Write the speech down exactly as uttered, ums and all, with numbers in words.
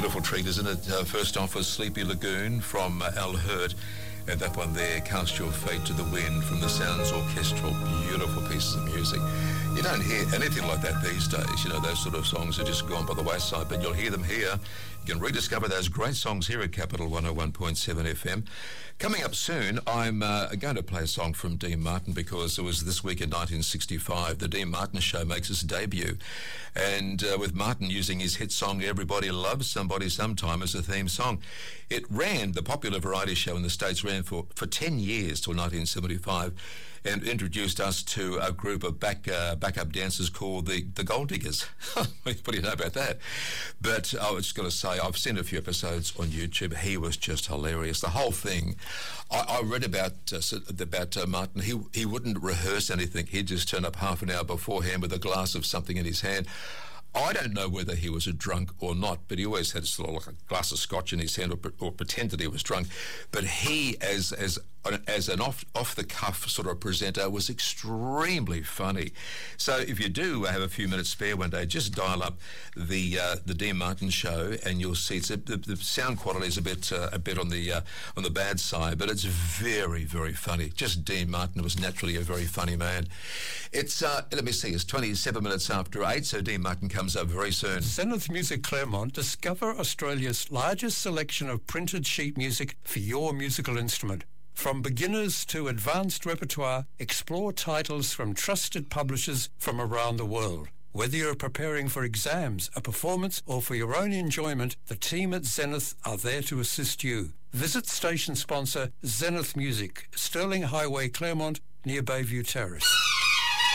Beautiful treat, isn't it? Uh, first off was Sleepy Lagoon from uh, Al Hurt. And that one there, Cast Your Fate to the Wind from the Sounds Orchestral. Beautiful pieces of music. You don't hear anything like that these days. You know, those sort of songs are just gone by the wayside, but you'll hear them here. You can rediscover those great songs here at Capital one oh one point seven F M. Coming up soon, I'm uh, going to play a song from Dean Martin because it was this week in nineteen sixty-five. The Dean Martin Show makes its debut. And uh, with Martin using his hit song, Everybody Loves Somebody Sometime, as a theme song. It ran, the popular variety show in the States ran for, for ten years till nineteen seventy-five and introduced us to a group of back uh, backup dancers called the, the Gold Diggers. What do you know about that? But I was just going to say, I've seen a few episodes on YouTube. He was just hilarious. The whole thing. I, I read about uh, about uh, Martin. He he wouldn't rehearse anything. He'd just turn up half an hour beforehand with a glass of something in his hand. I don't know whether he was a drunk or not, but he always had sort of like a glass of scotch in his hand, or, or pretended he was drunk. But he, as as as an off off the cuff sort of presenter, was extremely funny. So if you do have a few minutes spare one day, just dial up the uh, the Dean Martin Show, and you'll see it's a, the, the sound quality is a bit uh, a bit on the uh, on the bad side, but it's very very funny. Just Dean Martin was naturally a very funny man. It's uh, let me see, it's twenty-seven minutes after eight, so Dean Martin comes up very soon. Zenith Music Claremont, discover Australia's largest selection of printed sheet music for your musical instrument. From beginners to advanced repertoire, explore titles from trusted publishers from around the world. Whether you're preparing for exams, a performance, or for your own enjoyment, the team at Zenith are there to assist you. Visit station sponsor Zenith Music, Sterling Highway, Claremont, near Bayview Terrace.